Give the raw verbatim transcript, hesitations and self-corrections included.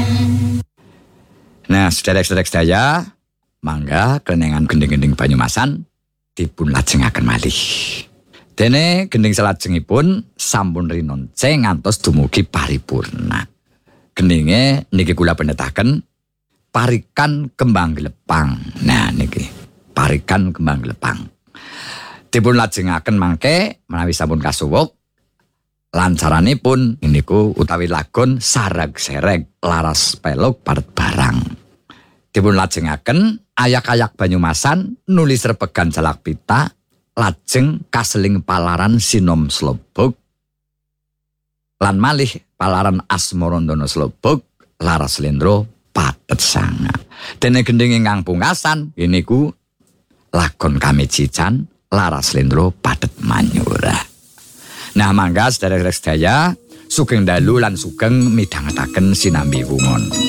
Nah, sederek-sederek sedaya, mangga kelenengan gending-gending Banyumasan dipun lajengaken malih. Dene gending salajengipun sampun rinonceng ngantos dumugi paripurna. Gendinge niki kula pendhetaken Parikan Kembang Glepang. Nah niki Parikan Kembang Glepang. Dipun lajengaken mangke menawi sampun kasuwuk lancaranipun niku utawi lagon Sarag Sereg Laras Peluk Paret Barang. Dipun lajengaken ayak-ayak Banyumasan nulis repegan Jalakpita lajeng kaseling palaran Sinom Slobog lan malih palaran Asmarandono Slobog Laras Slendro Patet Sanga. Dene gending ingkang pungkasan niku lagon Kamecican Laras Slendro Patet Manyura. Nah mangga sedherek sedaya sugeng dalu lan sugeng midhangetaken sinambi wungon.